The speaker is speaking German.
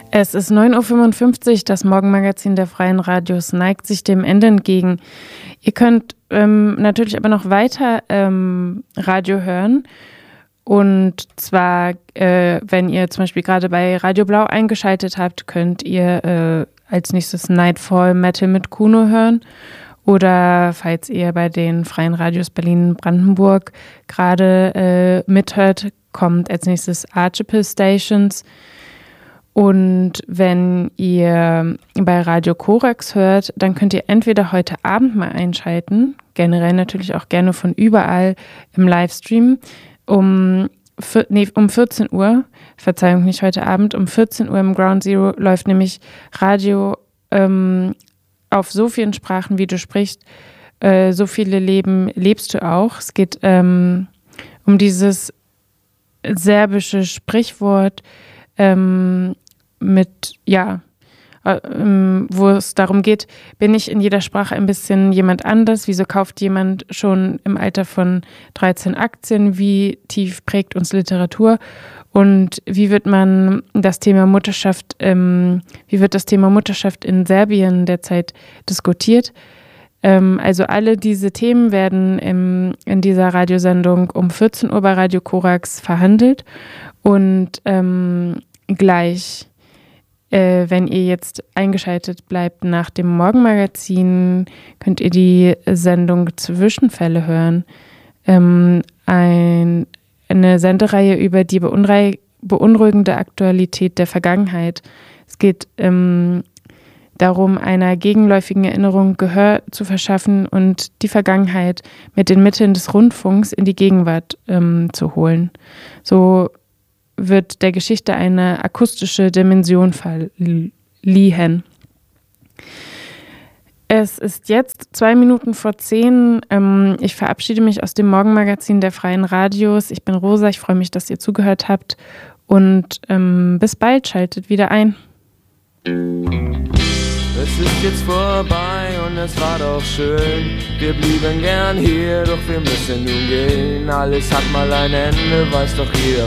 Es ist 9:55 Uhr, das Morgenmagazin der Freien Radios neigt sich dem Ende entgegen. Ihr könnt natürlich aber noch weiter Radio hören. Und zwar, wenn ihr zum Beispiel gerade bei Radio Blau eingeschaltet habt, könnt ihr als nächstes Nightfall Metal mit Kuno hören. Oder falls ihr bei den Freien Radios Berlin-Brandenburg gerade mithört, kommt als nächstes Archipel Stations. Und wenn ihr bei Radio Korax hört, dann könnt ihr entweder heute Abend mal einschalten, generell natürlich auch gerne von überall im Livestream, um 14 Uhr, Verzeihung, nicht heute Abend, um 14 Uhr im Ground Zero läuft nämlich Radio auf so vielen Sprachen, wie du sprichst, so viele Leben lebst du auch. Es geht um dieses serbische Sprichwort, wo es darum geht, bin ich in jeder Sprache ein bisschen jemand anders? Wieso kauft jemand schon im Alter von 13 Aktien? Wie tief prägt uns Literatur? Und wie wird das Thema Mutterschaft in Serbien derzeit diskutiert? Also alle diese Themen werden in dieser Radiosendung um 14 Uhr bei Radio Korax verhandelt. Und gleich, wenn ihr jetzt eingeschaltet bleibt nach dem Morgenmagazin, könnt ihr die Sendung Zwischenfälle hören. Eine Sendereihe über die beunruhigende Aktualität der Vergangenheit. Es geht darum, einer gegenläufigen Erinnerung Gehör zu verschaffen und die Vergangenheit mit den Mitteln des Rundfunks in die Gegenwart zu holen. So wird der Geschichte eine akustische Dimension verliehen. Es ist jetzt 9:02. Ich verabschiede mich aus dem Morgenmagazin der Freien Radios. Ich bin Rosa, ich freue mich, dass ihr zugehört habt und bis bald, schaltet wieder ein. Es ist jetzt vorbei und es war doch schön. Wir blieben gern hier, doch wir müssen nun gehen. Alles hat mal ein Ende, weiß doch jeder